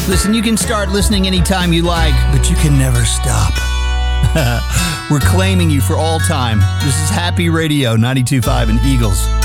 Listen, you can start listening anytime you like, but you can never stop. We're claiming you for all time. This is Happy Radio 92.5 and Eagles.